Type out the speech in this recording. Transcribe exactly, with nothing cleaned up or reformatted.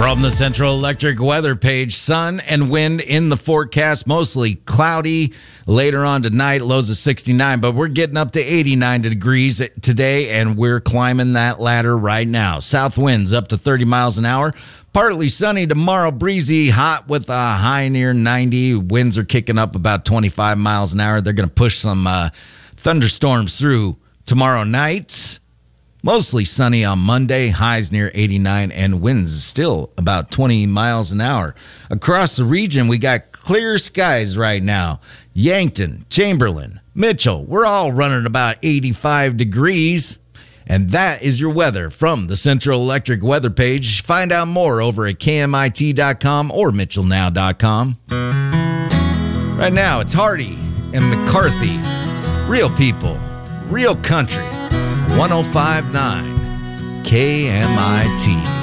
From the Central Electric weather page, sun and wind in the forecast, mostly cloudy. Later on tonight, lows of sixty-nine, but we're getting up to eighty-nine degrees today, and we're climbing that ladder right now. South winds up to thirty miles an hour. Partly sunny tomorrow, breezy, hot with a high near ninety. Winds are kicking up about twenty-five miles an hour. They're going to push some uh, thunderstorms through tomorrow night. Mostly sunny on Monday, highs near eighty-nine, and winds still about twenty miles an hour. Across the region, we got clear skies right now. Yankton, Chamberlain, Mitchell, we're all running about eighty-five degrees. And that is your weather from the Central Electric weather page. Find out more over at K M I T dot com or Mitchell Now dot com. Right now, it's Hardy and McCarthy. Real people, real country. one oh five point nine K M I T.